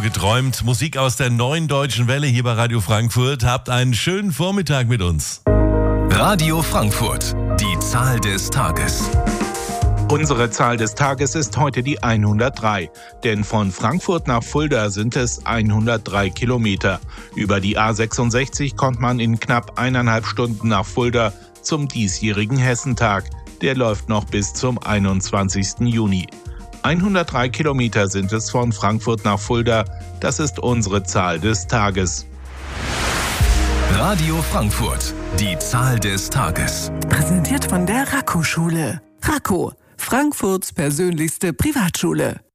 geträumt. Musik aus der neuen Deutschen Welle hier bei Radio Frankfurt. Habt einen schönen Vormittag mit uns. Radio Frankfurt, die Zahl des Tages. Unsere Zahl des Tages ist heute die 103, denn von Frankfurt nach Fulda sind es 103 Kilometer. Über die A66 kommt man in knapp 1,5 Stunden nach Fulda zum diesjährigen Hessentag. Der läuft noch bis zum 21. Juni. 103 Kilometer sind es von Frankfurt nach Fulda. Das ist unsere Zahl des Tages. Radio Frankfurt, die Zahl des Tages. Präsentiert von der Raco-Schule. Raco, Frankfurts persönlichste Privatschule.